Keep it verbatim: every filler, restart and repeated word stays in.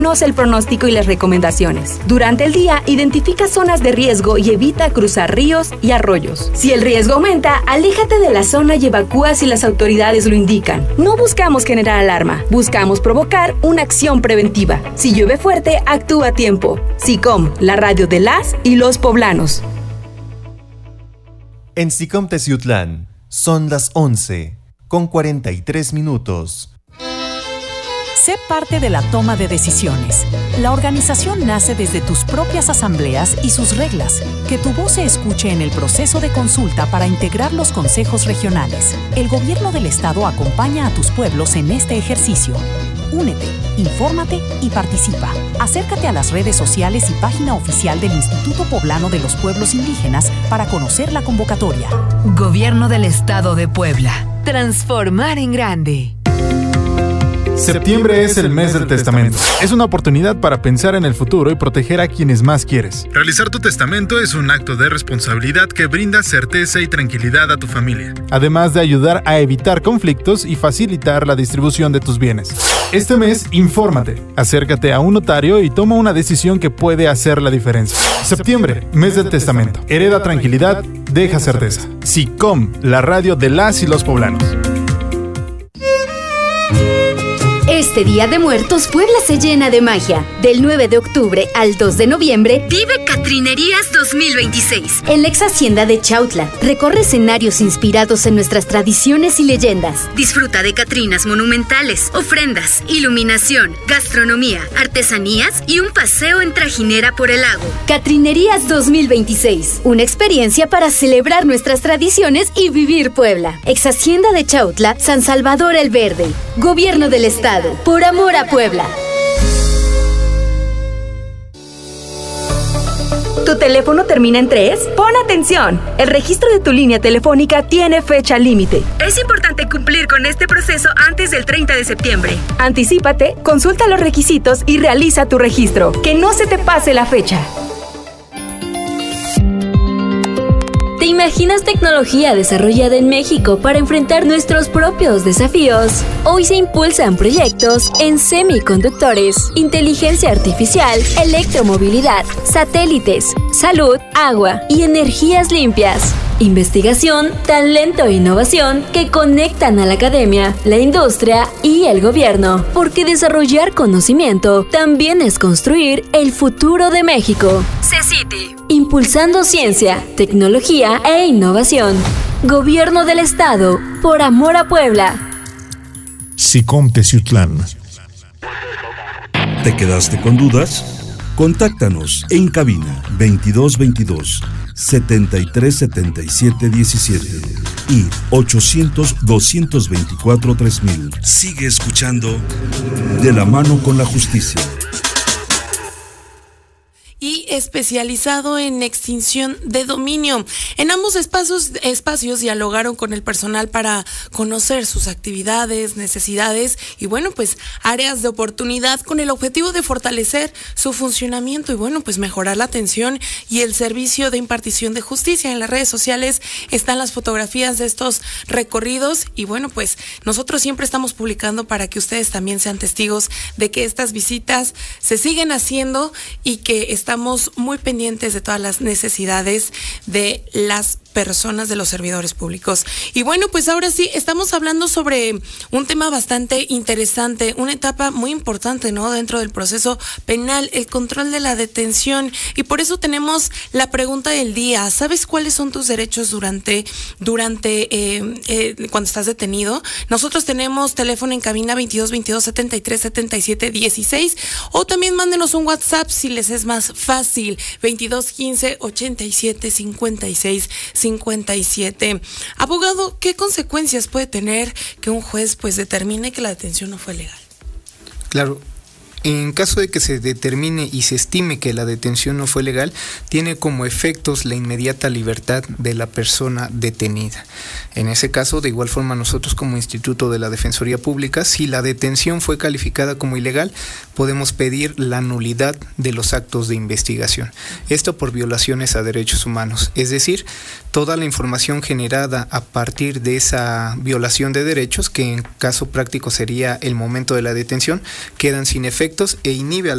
Conoce el pronóstico y las recomendaciones. Durante el día, identifica zonas de riesgo y evita cruzar ríos y arroyos. Si el riesgo aumenta, aléjate de la zona y evacúa si las autoridades lo indican. No buscamos generar alarma, buscamos provocar una acción preventiva. Si llueve fuerte, actúa a tiempo. SICOM, la radio de las y los poblanos. En SICOM Teciutlán son las once con cuarenta y tres minutos. Sé parte de la toma de decisiones. La organización nace desde tus propias asambleas y sus reglas. Que tu voz se escuche en el proceso de consulta para integrar los consejos regionales. El gobierno del estado acompaña a tus pueblos en este ejercicio. Únete, infórmate y participa. Acércate a las redes sociales y página oficial del Instituto Poblano de los Pueblos Indígenas para conocer la convocatoria. Gobierno del Estado de Puebla. Transformar en grande. Septiembre es el mes del testamento. Es una oportunidad para pensar en el futuro y proteger a quienes más quieres. Realizar tu testamento es un acto de responsabilidad que brinda certeza y tranquilidad a tu familia, además de ayudar a evitar conflictos y facilitar la distribución de tus bienes. Este mes, infórmate, acércate a un notario y toma una decisión que puede hacer la diferencia. Septiembre, mes del testamento. Hereda tranquilidad, deja certeza. SICOM, la radio de las y los poblanos. Este Día de Muertos, Puebla se llena de magia. Del nueve de octubre al dos de noviembre, vive Catrinerías dos mil veintiséis. En la ex hacienda de Chautla, recorre escenarios inspirados en nuestras tradiciones y leyendas. Disfruta de catrinas monumentales, ofrendas, iluminación, gastronomía, artesanías y un paseo en trajinera por el lago. Catrinerías dos mil veintiséis, una experiencia para celebrar nuestras tradiciones y vivir Puebla. Ex hacienda de Chautla, San Salvador el Verde. Gobierno del Estado. Por amor a Puebla. ¿Tu teléfono termina en tres? Pon atención. El registro de tu línea telefónica tiene fecha límite. Es importante cumplir con este proceso antes del treinta de septiembre. Anticípate, consulta los requisitos y realiza tu registro. Que no se te pase la fecha. ¿Te imaginas tecnología desarrollada en México para enfrentar nuestros propios desafíos? Hoy se impulsan proyectos en semiconductores, inteligencia artificial, electromovilidad, satélites, salud, agua y energías limpias. Investigación, talento e innovación que conectan a la academia, la industria y el gobierno. Porque desarrollar conocimiento también es construir el futuro de México. CECITI. Impulsando ciencia, tecnología e innovación. Gobierno del Estado, por amor a Puebla. SICOM Teciutlán. ¿Te quedaste con dudas? Contáctanos en cabina veintidós veintidós, setenta y tres setenta y siete diecisiete y ochocientos, doscientos veinticuatro, tres mil. Sigue escuchando De la mano con la justicia. Y especializado en extinción de dominio. En ambos espacios, espacios dialogaron con el personal para conocer sus actividades, necesidades y bueno, pues áreas de oportunidad con el objetivo de fortalecer su funcionamiento y bueno, pues mejorar la atención y el servicio de impartición de justicia. En las redes sociales están las fotografías de estos recorridos y bueno, pues nosotros siempre estamos publicando para que ustedes también sean testigos de que estas visitas se siguen haciendo y que están Estamos muy pendientes de todas las necesidades de las personas, de los servidores públicos. Y bueno, pues ahora sí, estamos hablando sobre un tema bastante interesante, una etapa muy importante, ¿no? Dentro del proceso penal, el control de la detención. Y por eso tenemos la pregunta del día. ¿Sabes cuáles son tus derechos durante, durante eh, eh, cuando estás detenido? Nosotros tenemos teléfono en cabina veintidós veintidós, setenta y tres setenta y siete dieciséis o también mándenos un WhatsApp si les es más fácil, veintidós quince, ochenta y siete, cincuenta y seis, cincuenta y siete. Abogado, ¿qué consecuencias puede tener que un juez pues determine que la detención no fue legal? Claro. En caso de que se determine y se estime que la detención no fue legal, tiene como efectos la inmediata libertad de la persona detenida. En ese caso, de igual forma, nosotros como Instituto de la Defensoría Pública, si la detención fue calificada como ilegal, podemos pedir la nulidad de los actos de investigación. Esto por violaciones a derechos humanos. Es decir, toda la información generada a partir de esa violación de derechos, que en caso práctico sería el momento de la detención, quedan sin efecto e inhibe a